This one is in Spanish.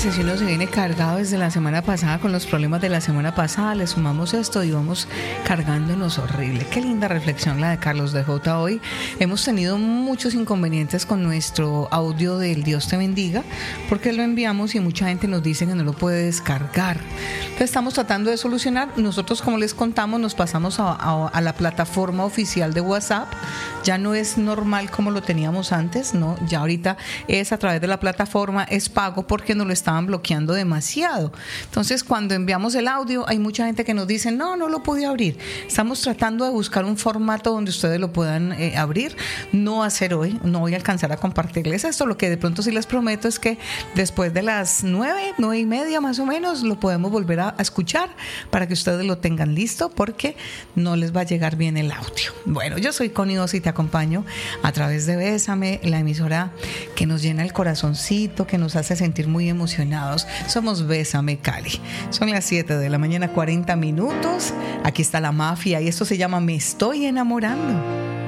imagínense si uno se viene cargado desde la semana pasada con los problemas de la semana pasada, le sumamos esto y vamos cargándonos horrible. Qué linda reflexión la de Carlos de J. Hoy hemos tenido muchos inconvenientes con nuestro audio del Dios te bendiga, porque lo enviamos y mucha gente nos dice que no lo puede descargar. Entonces estamos tratando de solucionar. Nosotros, como les contamos, nos pasamos a la plataforma oficial de WhatsApp. Ya no es normal como lo teníamos antes, ¿no? Ya ahorita es a través de la plataforma, es pago porque nos lo estaban bloqueando demasiado. Entonces, cuando enviamos el audio, hay mucha gente que nos dice, no lo pude abrir. Estamos tratando de buscar un formato donde ustedes lo puedan abrir. No va a ser hoy, no voy a alcanzar a compartirles esto. Lo que de pronto sí les prometo es que después de las 9:30 más o menos, lo podemos volver a escuchar para que ustedes lo tengan listo, porque no les va a llegar bien el audio. Bueno, yo soy Connie Oz y te acompaño a través de Bésame, la emisora que nos llena el corazoncito, que nos hace sentir muy emocionados. Somos Bésame Cali. Son las 7 de la mañana, 40 minutos. Aquí está la mafia y esto se llama Me Estoy Enamorando.